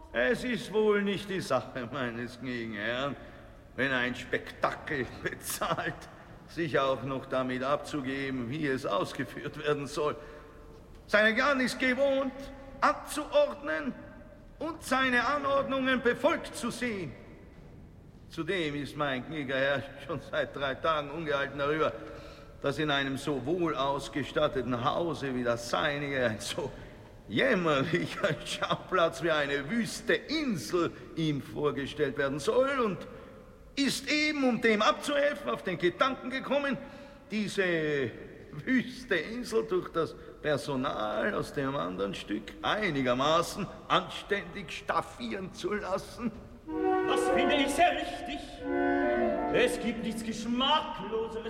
Es ist wohl nicht die Sache meines gnädigen Herrn, wenn ein Spektakel bezahlt, sich auch noch damit abzugeben, wie es ausgeführt werden soll. Seine Garn ist gewohnt, abzuordnen und seine Anordnungen befolgt zu sehen. Zudem ist mein gnädiger Herr schon seit 3 Tagen ungehalten darüber, dass in einem so wohl ausgestatteten Hause wie das seinige ein so jämmerlicher Schauplatz wie eine wüste Insel ihm vorgestellt werden soll und ist eben, um dem abzuhelfen, auf den Gedanken gekommen, diese wüste Insel durch das Personal aus dem anderen Stück einigermaßen anständig staffieren zu lassen. Das finde ich sehr richtig. Es gibt nichts Geschmackloseres